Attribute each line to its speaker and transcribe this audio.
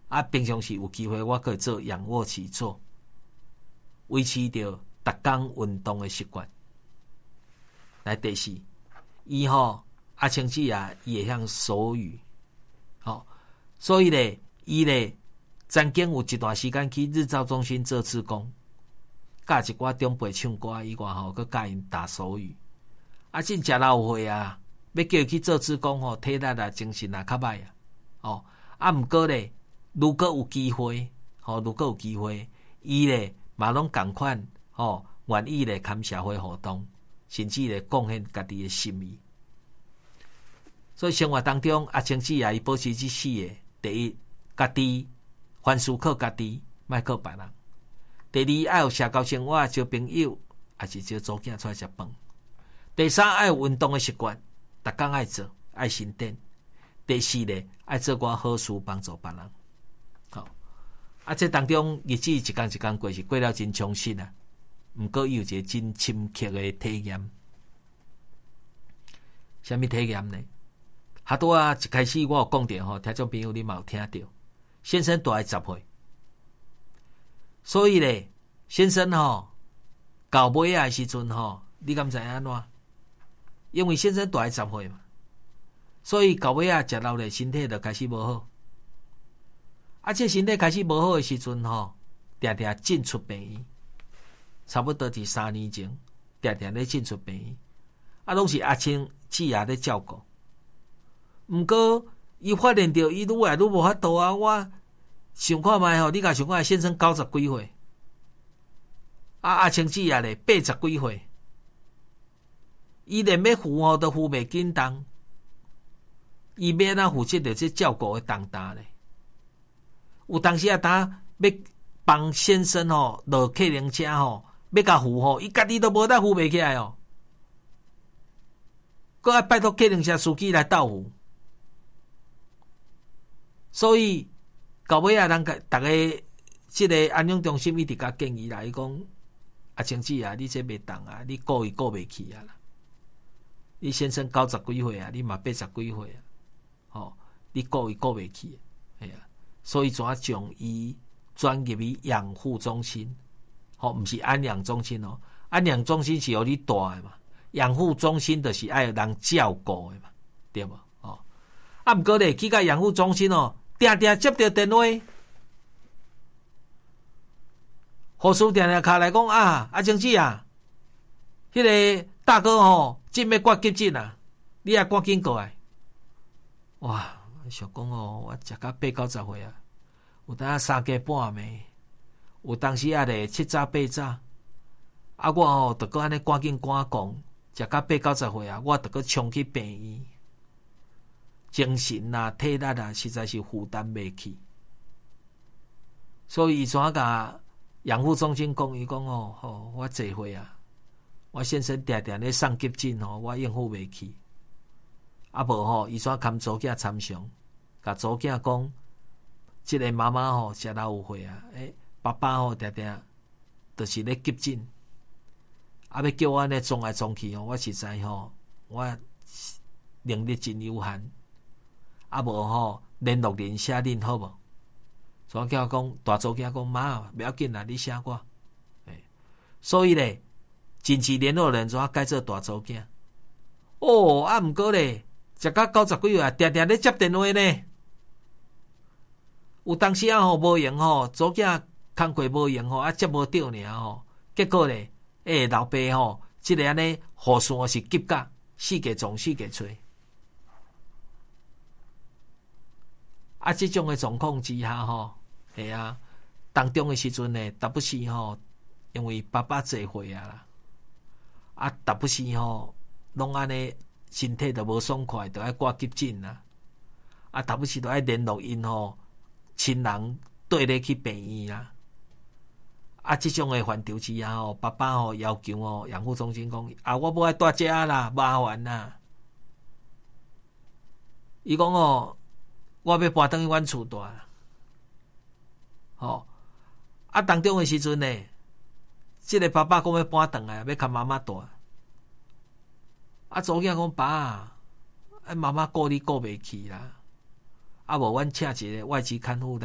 Speaker 1: 啊，平常时有机会我可以做仰卧起坐，维持着逐工运动的习惯。来第四，伊阿青姊啊，伊会晓手语，所以咧，伊咧曾经有一段时间去日照中心做志工，教一寡长辈唱歌以外佮教因打手语。啊，真正老有岁啊，要叫伊去做志工体力啊、精神啊较歹啊。啊，毋过咧，如果有机会，伊咧嘛拢共款愿意咧参社会活动，甚至咧贡献家己的心意。所以生活当中，阿青姊啊，伊保持这四个：第一，家己凡事靠家己，莫靠别人；第二，爱有社交生活，交朋友，也是招祖囝出来食饭；第三，爱有运动的习惯，逐工爱做，爱伸展；第四咧，爱做寡好事，帮助别人。这当中日子一天一天过，是过了真充实啊！毋过伊有一个真深刻的体验。什么体验呢？哈多啊！一开始我有讲到听众朋友你嘛有听到，先生大概10岁，所以咧，先生到尾仔的时阵你敢知安怎？因为先生大概10岁嘛，所以到尾仔食老咧，身体就开始无好。这身体开始无好的时阵定定进出病院，差不多是3年前，定定咧进出病院，拢是阿青姊啊咧照顾。毋过，伊发现到伊愈来愈无法度啊！我想看觅你甲想看先生90几岁，阿青姊啊咧80几岁，伊连要扶都扶袂紧当，伊要哪负责着这照顾的重担咧？有当时当要帮先生落客人车要甲扶伊家己都无得扶袂起来佫要拜托客人车司机来斗扶。所以到尾人大家这个安养中心一直甲建议啦，伊讲阿青姊啊，你这袂当啊，你顾伊顾袂起啊啦。你先生90几岁啊，你嘛80几岁啊，你顾伊顾袂起，所以怎将伊转入去养护中心，毋是安养中心安养中心是互你住的嘛，养护中心就是爱有人照顾的嘛，对无？毋过咧去到养护中心定定接到电话，护士定定卡来讲阿青姊啊，迄个大哥正要挂急诊啊，你也赶紧过来。哇！想讲我食到80-90岁啊，有当3更半暝，有当时咧7早8早，我着搁安尼赶紧赶工，食到80-90岁啊，我着搁冲去病院，精神啊、体力啊，实在是负担袂起。所以伊怎甲养护中心讲，伊讲我坐岁啊，我先生定定咧送急诊我应付袂起。无伊怎牵祖囝参详，甲祖囝讲，即个妈妈食老有岁啊，爸爸定定就是咧急诊，要叫我咧撞来撞去我实在我能力真有限，无联络人写恁好无？祖囝讲，大祖囝讲妈，不要紧啦，你写我。所以咧，紧急联络人怎改做大祖囝？毋过咧。食到90几岁啊，定定咧接电话呢。有当时无用祖囝工课无用接无到尔结果咧，老爸即个安尼护士是急甲4个撞4个吹。即种诶状况之下系啊，当中诶时阵呢，达不是因为爸爸坐岁啊啦，达不是拢安尼。身体就无爽快，就爱挂急诊啦。达不时就爱联络因亲人缀咧去病院啦。即种诶范畴之下爸爸要求养护中心讲我无爱住遮啦，麻烦啦。伊讲我要搬转去阮厝住啦。当中诶时阵呢，即个爸爸讲要搬转来，要甲妈妈住。祖囝讲爸，妈妈顾你顾袂起啦，无阮请一个外籍看护